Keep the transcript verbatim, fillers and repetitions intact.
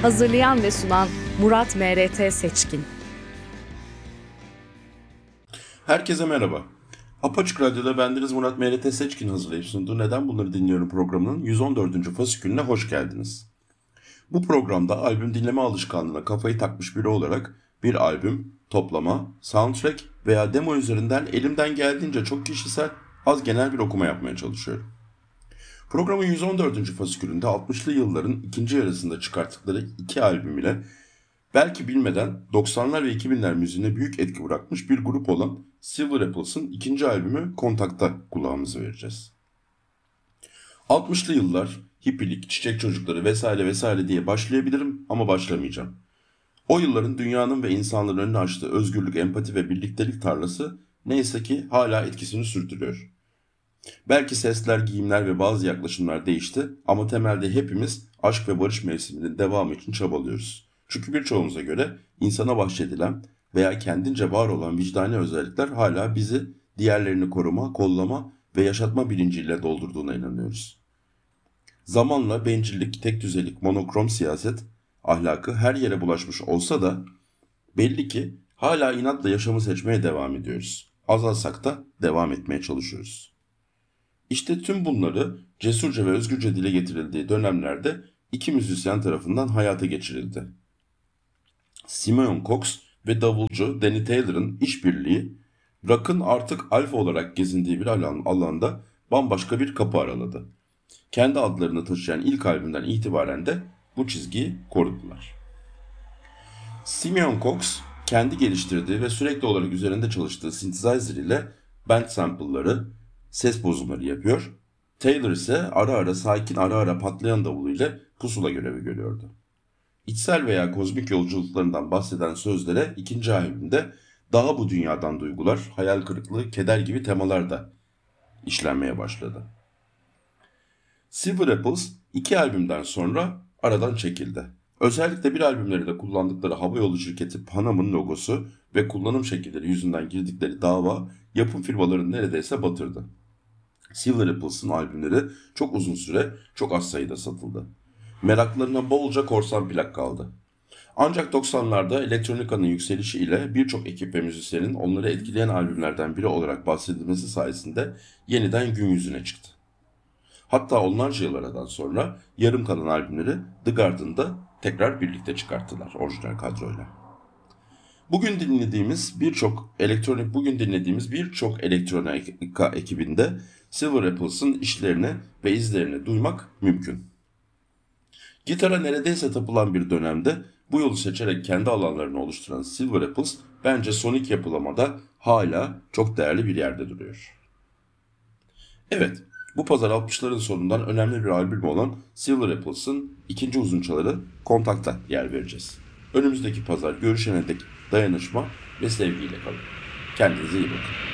Hazırlayan ve sunan Murat M R T Seçkin. Herkese merhaba. Apaçık Radyo'da bendeniz Murat M R T Seçkin hazırlayıp sunduğu Neden Bunları Dinliyorum programının yüz on dördüncü fasikülüne hoş geldiniz. Bu programda albüm dinleme alışkanlığına kafayı takmış biri olarak bir albüm, toplama, soundtrack veya demo üzerinden elimden geldiğince çok kişisel, az genel bir okuma yapmaya çalışıyorum. Programın yüz on dördüncü fasikülünde altmışlı yılların ikinci yarısında çıkarttıkları iki albüm ile belki bilmeden doksanlar ve iki binler müziğine büyük etki bırakmış bir grup olan Silver Apples'ın ikinci albümü Kontakt'a kulağımızı vereceğiz. altmışlı yıllar, hippilik, çiçek çocukları vesaire vesaire diye başlayabilirim ama başlamayacağım. O yılların dünyanın ve insanların önüne açtığı özgürlük, empati ve birliktelik tarlası neyse ki hala etkisini sürdürüyor. Belki sesler, giyimler ve bazı yaklaşımlar değişti ama temelde hepimiz aşk ve barış mevsiminin devamı için çabalıyoruz. Çünkü birçoğumuza göre insana bahşedilen veya kendince var olan vicdani özellikler hala bizi diğerlerini koruma, kollama ve yaşatma bilinciyle doldurduğuna inanıyoruz. Zamanla bencillik, tekdüzelik, monokrom siyaset ahlakı her yere bulaşmış olsa da belli ki hala inatla yaşamı seçmeye devam ediyoruz. Azalsak da devam etmeye çalışıyoruz. İşte tüm bunları cesurca ve özgürce dile getirildiği dönemlerde iki müzisyen tarafından hayata geçirildi. Simeon Cox ve davulcu Danny Taylor'ın işbirliği, rock'ın artık alfa olarak gezindiği bir alan, alanda bambaşka bir kapı araladı. Kendi adlarını taşıyan ilk albümden itibaren de bu çizgiyi korudular. Simeon Cox, kendi geliştirdiği ve sürekli olarak üzerinde çalıştığı synthesizer ile band sample'ları, ses bozumları yapıyor. Taylor ise ara ara sakin ara ara patlayan davuluyla pusula görevi görüyordu. İçsel veya kozmik yolculuklarından bahseden sözlere ikinci albümde daha bu dünyadan duygular, hayal kırıklığı, keder gibi temalar da işlenmeye başladı. Silver Apples iki albümden sonra aradan çekildi. Özellikle bir albümlerinde kullandıkları havayolu şirketi Pan Am'ın logosu ve kullanım şekilleri yüzünden girdikleri dava yapım firmalarını neredeyse batırdı. Silver Apples'ın albümleri çok uzun süre çok az sayıda satıldı. Meraklarına bolca korsan plak kaldı. Ancak doksanlarda elektronikanın yükselişi ile birçok ekip ve müzisyenin onları etkileyen albümlerden biri olarak bahsedilmesi sayesinde yeniden gün yüzüne çıktı. Hatta onlarca yıl aradan sonra yarım kalan albümleri The Garden'da tekrar birlikte çıkarttılar orijinal kadroyla. Bugün dinlediğimiz birçok elektronik bugün dinlediğimiz birçok elektronika ekibinde Silver Apples'ın işlerini ve izlerini duymak mümkün. Gitara neredeyse tapılan bir dönemde bu yolu seçerek kendi alanlarını oluşturan Silver Apples bence sonik yapılamada hala çok değerli bir yerde duruyor. Evet, bu pazar altmışların sonundan önemli bir albüm olan Silver Apples'ın ikinci uzunçaları Kontakt'a yer vereceğiz. Önümüzdeki pazar görüşene dek dayanışma ve sevgiyle kalın. Kendinize iyi bakın.